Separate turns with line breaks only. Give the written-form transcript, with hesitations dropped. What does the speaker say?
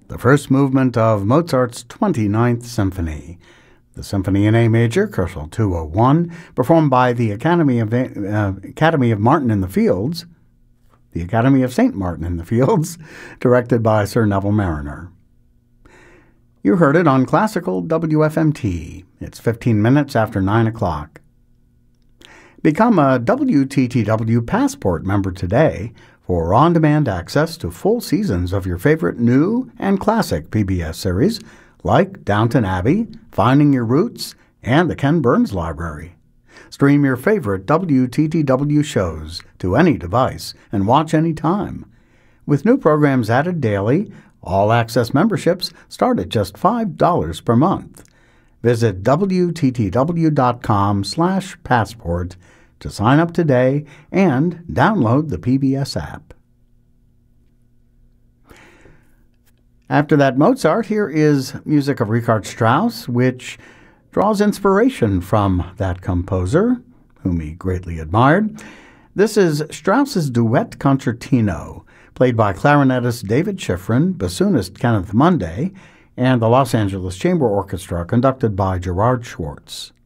the first movement of Mozart's 29th Symphony. The Symphony in A Major, Koszul 201, performed by the Academy of Martin in the Fields, the Academy of St. Martin in the Fields, directed by Sir Neville Marriner. You heard it on Classical WFMT. It's 15 minutes after 9 o'clock. Become a WTTW Passport member today for on-demand access to full seasons of your favorite new and classic PBS series like Downton Abbey, Finding Your Roots, and the Ken Burns Library. Stream your favorite WTTW shows to any device and watch anytime. With new programs added daily, all-access memberships start at just $5 per month. Visit WTTW.com/passport to sign up today and download the PBS app. After that Mozart, here is music of Richard Strauss, which draws inspiration from that composer, whom he greatly admired. This is Strauss's Duet Concertino, played by clarinetist David Schifrin, bassoonist Kenneth Munday, and the Los Angeles Chamber Orchestra, conducted by Gerard Schwartz.